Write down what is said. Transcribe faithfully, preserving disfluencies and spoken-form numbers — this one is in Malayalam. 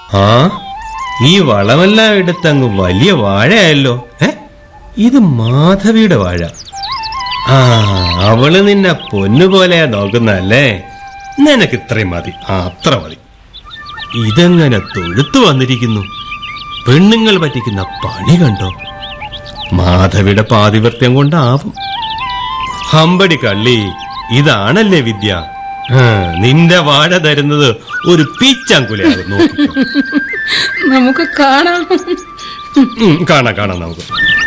ആ, ഈ വളമെല്ലാം എടുത്തങ്ങ് വലിയ വാഴയല്ലോ. ഏ, ഇത് മാധവിയുടെ വാഴ. ആ, അവള് നിന്നെ പൊന്നുപോലെയാ നോക്കുന്നല്ലേ. നിനക്ക് ഇത്രയും മതി. ആ, അത്ര മതി. ഇതെങ്ങനെ തൊഴുത്തു വന്നിരിക്കുന്നു. പെണ്ണുങ്ങൾ പറ്റിക്കുന്ന പണി കണ്ടോ. മാധവിയുടെ പാതിവൃത്യം കൊണ്ടാവും. ഹമ്പടി കള്ളി, ഇതാണല്ലേ വിദ്യ. നിന്റെ വാഴ തരുന്നത് ഒരു പീച്ചാങ്കുലയാകും. നമുക്ക് കാണാം കാണാം കാണാം നമുക്ക്.